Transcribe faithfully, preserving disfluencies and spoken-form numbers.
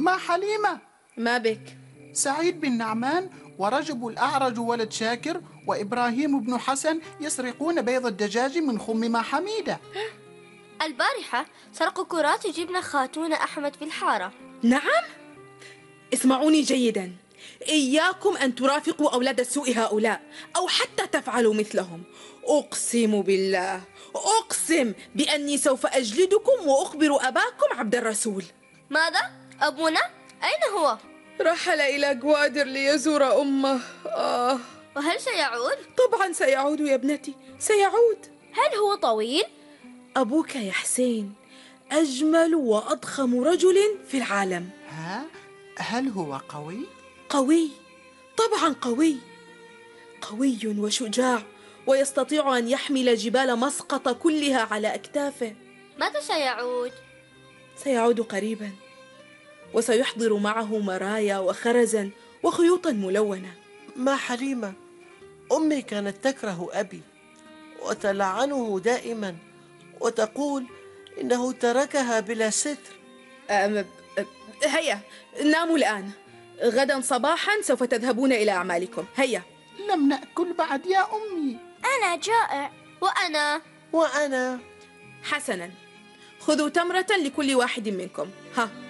ما حليمة، ما بك؟ سعيد بن نعمان ورجب الأعرج ولد شاكر وإبراهيم بن حسن يسرقون بيض الدجاج من خم ما حميدة. البارحة سرقوا كرات جبن خاتون أحمد في الحارة. نعم؟ اسمعوني جيدا، إياكم أن ترافقوا أولاد السوء هؤلاء أو حتى تفعلوا مثلهم. أقسم بالله، أقسم بأني سوف أجلدكم وأخبر أباكم عبد الرسول. ماذا؟ أبونا؟ أين هو؟ رحل إلى جوادر ليزور أمه. آه. وهل سيعود؟ طبعا سيعود يا ابنتي، سيعود. هل هو طويل؟ أبوك يا حسين أجمل وأضخم رجل في العالم. ها؟ هل هو قوي؟ قوي، طبعا قوي، قوي وشجاع، ويستطيع أن يحمل جبال مسقط كلها على أكتافه. متى سيعود؟ سيعود قريبا، وسيحضر معه مرايا وخرزا وخيوطا ملونة. ما حليمة، أمي كانت تكره أبي وتلعنه دائما وتقول إنه تركها بلا ستر. أم... هيا ناموا الآن، غدا صباحا سوف تذهبون إلى أعمالكم. هيا. لم نأكل بعد يا أمي. أنا جائع. وأنا وأنا حسنا، خذوا تمرة لكل واحد منكم. ها